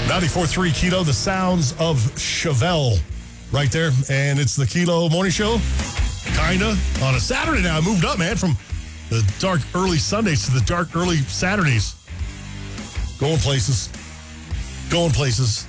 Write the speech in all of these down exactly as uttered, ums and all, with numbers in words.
ninety-four point three Kilo, the sounds of Chevelle right there. And it's the Kilo Morning Show, kind of, on a Saturday now. I moved up, man, from the dark early Sundays to the dark early Saturdays. Going places. Going places.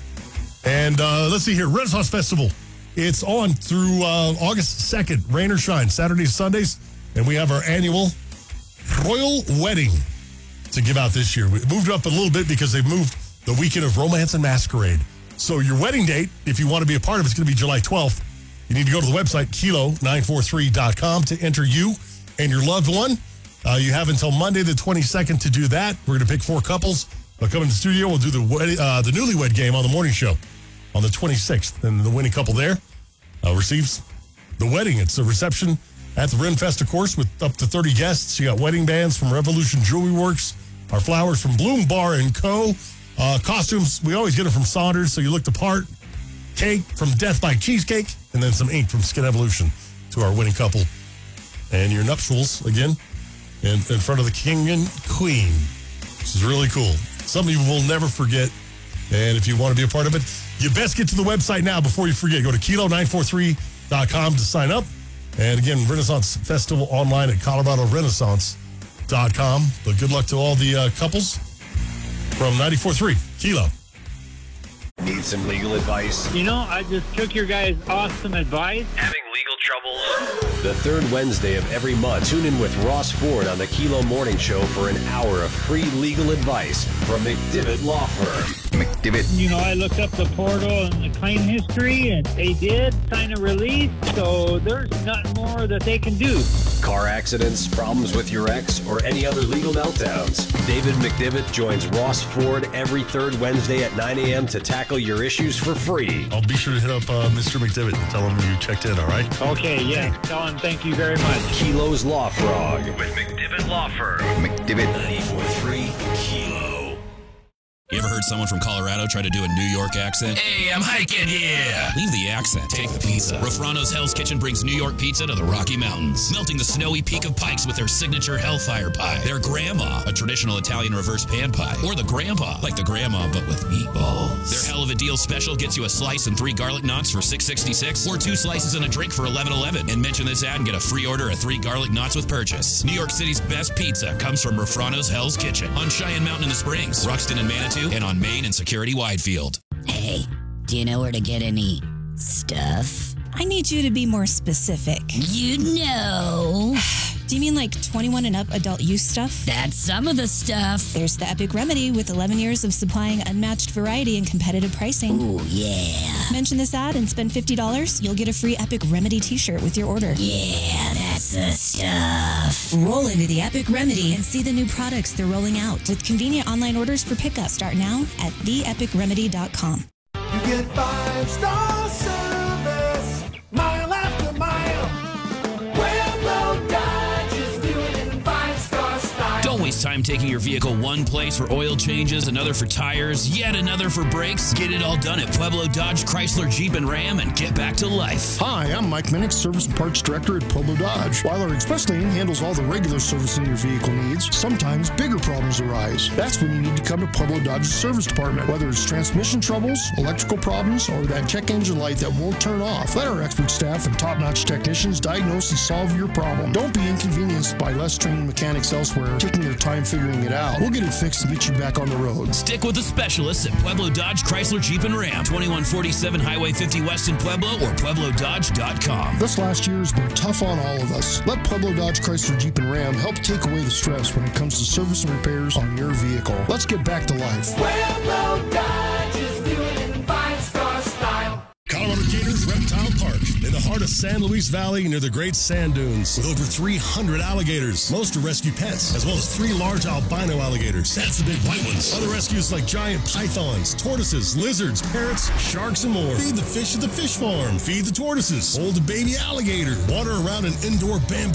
And uh, let's see here, Renaissance Festival. It's on through uh, August second, rain or shine, Saturdays, Sundays. And we have our annual Royal Wedding to give out this year. We moved up a little bit because they've moved the weekend of Romance and Masquerade. So your wedding date, if you want to be a part of it, it's going to be July twelfth. You need to go to the website, kilo nine four three dot com, to enter you and your loved one. Uh, you have until Monday the twenty-second to do that. We're going to pick four couples. They'll come in the studio. We'll do the wed- uh, the newlywed game on the morning show on the twenty-sixth. And the winning couple there uh, receives the wedding. It's a reception at the Renfest, of course, with up to thirty guests. You got wedding bands from Revolution Jewelry Works, our flowers from Bloom Bar and Co. Uh, costumes, we always get it from Saunders, so you look the part. Cake from Death by Cheesecake, and then some ink from Skin Evolution to our winning couple. And your nuptials, again, in, in front of the king and queen, which is really cool. Something you will never forget. And if you want to be a part of it, you best get to the website now before you forget. Go to kilo nine four three dot com to sign up. And again, Renaissance Festival online at colorado renaissance dot com. But good luck to all the uh, couples from ninety-four point three Kilo. Need some legal advice? You know, I just took your guys' awesome advice. Having legal troubles? The third Wednesday of every month, tune in with Ross Ford on the Kilo Morning Show for an hour of free legal advice from McDivitt Law Firm. McDivitt. You know, I looked up the portal and the claim history, and they did sign a release, so there's nothing more that they can do. Car accidents, problems with your ex, or any other legal meltdowns. David McDivitt joins Ross Ford every third Wednesday at nine a.m. to tackle your issues for free. I'll be sure to hit up uh, Mister McDivitt and tell him you checked in, all right? Okay, yeah. Tell him thank you very much. Kilo's Law Frog with McDivitt Law Firm. McDivitt ninety-four point three Kilo. You ever heard someone from Colorado try to do a New York accent? Hey, I'm hiking here. Leave the accent. Take the pizza. Rafrano's Hell's Kitchen brings New York pizza to the Rocky Mountains, melting the snowy peak of Pikes with their signature Hellfire Pie, their Grandma, a traditional Italian reverse pan pie, or the Grandpa, like the Grandma but with meatballs. Their Hell of a Deal special gets you a slice and three garlic knots for six sixty-six, or two slices and a drink for eleven eleven. And mention this ad and get a free order of three garlic knots with purchase. New York City's best pizza comes from Rafrano's Hell's Kitchen on Cheyenne Mountain in the Springs, Ruxton and Manitou, and on Main and Security Widefield. Hey, do you know where to get any stuff? I need you to be more specific. You know. Do you mean like twenty-one and up adult use stuff? That's some of the stuff. There's the Epic Remedy with eleven years of supplying unmatched variety and competitive pricing. Ooh, yeah. Mention this ad and spend fifty dollars. You'll get a free Epic Remedy t-shirt with your order. Yeah, that's the stuff. Roll into the Epic Remedy and see the new products they're rolling out with convenient online orders for pickup. Start now at the epic remedy dot com. You get five-star service, mile after mile. Pueblo Dodge is doing it in five-star style. Don't waste time taking your vehicle one place for oil changes, another for tires, yet another for brakes. Get it all done at Pueblo Dodge, Chrysler, Jeep, and Ram and get back to life. Hi, I'm Mike Minnick, Service and Parts Director at Pueblo Dodge. While our express lane handles all the regular servicing your vehicle needs, sometimes bigger problems arise. That's when you need to come to Pueblo Dodge's service department. Whether it's transmission troubles, electrical problems, or that check engine light that won't turn off, let our expert staff and top-notch technicians diagnose and solve your problem. Don't be inconvenienced by less trained mechanics elsewhere taking their time figuring it out. We'll get it fixed and get you back on the road. Stick with the specialists at Pueblo Dodge, Chrysler, Jeep, and Ram. twenty-one forty-seven Highway fifty West in Pueblo or pueblo dodge dot com. This last year has been tough on all of us. Let Pueblo Dodge, Chrysler, Jeep, and Ram help take away the stress when it comes to service and repairs on your vehicle. Let's get back to life. Pueblo Dodge is doing it in five-star style. Colorado Gators Reptile Park in the heart of San Luis Valley near the Great Sand Dunes with over three hundred alligators. Most are rescue pets, as well as three large albino alligators. That's the big white ones. Other rescues like giant pythons, tortoises, lizards, parrots, sharks, and more. Feed the fish at the fish farm. Feed the tortoises. Hold a baby alligator. Water around an indoor bamboo